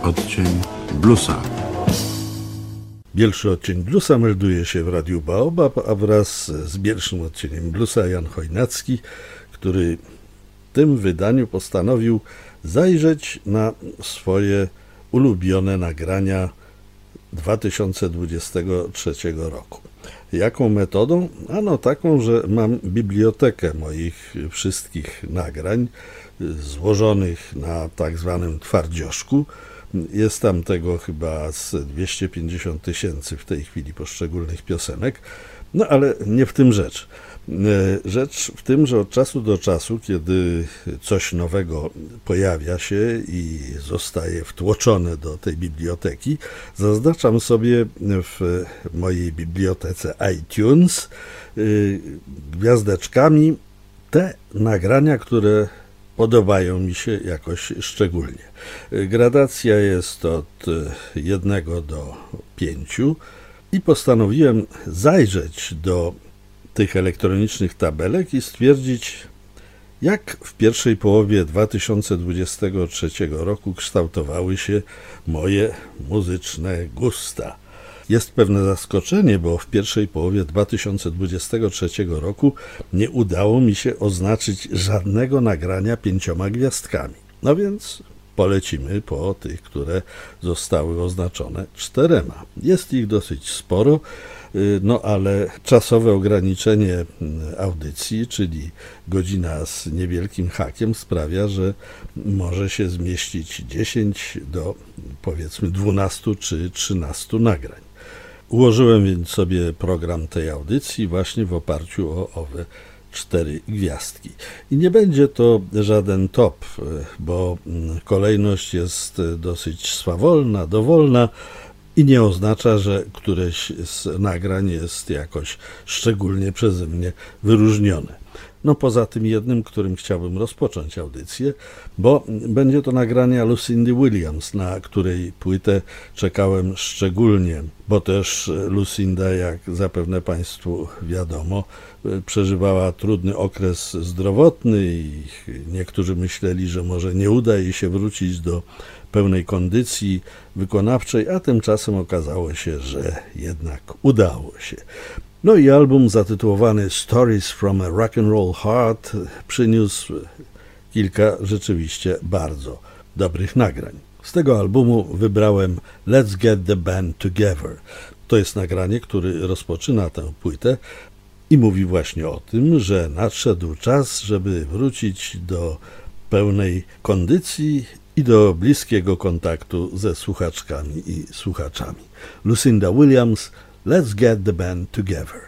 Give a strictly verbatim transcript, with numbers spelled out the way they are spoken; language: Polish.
odcień bluesa. Bielszy odcień bluesa melduje się w Radiu Baobab, a wraz z bielszym odcieniem bluesa Jan Chojnacki, który w tym wydaniu postanowił zajrzeć na swoje ulubione nagrania dwa tysiące dwudziestego trzeciego roku. Jaką metodą? Ano taką, że mam bibliotekę moich wszystkich nagrań złożonych na tak zwanym twardzioszku. Jest tam tego chyba z dwieście pięćdziesiąt tysięcy w tej chwili poszczególnych piosenek. No ale nie w tym rzecz. Rzecz w tym, że od czasu do czasu, kiedy coś nowego pojawia się i zostaje wtłoczone do tej biblioteki, zaznaczam sobie w mojej bibliotece iTunes gwiazdeczkami te nagrania, które podobają mi się jakoś szczególnie. Gradacja jest od jednego do pięciu i postanowiłem zajrzeć do tych elektronicznych tabelek i stwierdzić, jak w pierwszej połowie dwa tysiące dwudziestego trzeciego roku kształtowały się moje muzyczne gusta. Jest pewne zaskoczenie, bo w pierwszej połowie dwa tysiące dwudziestego trzeciego roku nie udało mi się oznaczyć żadnego nagrania pięcioma gwiazdkami. No więc polecimy po tych, które zostały oznaczone czterema. Jest ich dosyć sporo, no ale czasowe ograniczenie audycji, czyli godzina z niewielkim hakiem, sprawia, że może się zmieścić dziesięć do powiedzmy dwunastu czy trzynastu nagrań. Ułożyłem więc sobie program tej audycji właśnie w oparciu o owe cztery gwiazdki. I nie będzie to żaden top, bo kolejność jest dosyć swawolna, dowolna i nie oznacza, że któreś z nagrań jest jakoś szczególnie przeze mnie wyróżnione. No poza tym jednym, którym chciałbym rozpocząć audycję, bo będzie to nagranie Lucindy Williams, na której płytę czekałem szczególnie, bo też Lucinda, jak zapewne Państwu wiadomo, przeżywała trudny okres zdrowotny i niektórzy myśleli, że może nie uda jej się wrócić do pełnej kondycji wykonawczej, a tymczasem okazało się, że jednak udało się. No i album zatytułowany Stories from a Rock'n'Roll Heart przyniósł kilka rzeczywiście bardzo dobrych nagrań. Z tego albumu wybrałem Let's Get the Band Together. To jest nagranie, które rozpoczyna tę płytę i mówi właśnie o tym, że nadszedł czas, żeby wrócić do pełnej kondycji i do bliskiego kontaktu ze słuchaczkami i słuchaczami. Lucinda Williams, Let's Get the Band Together.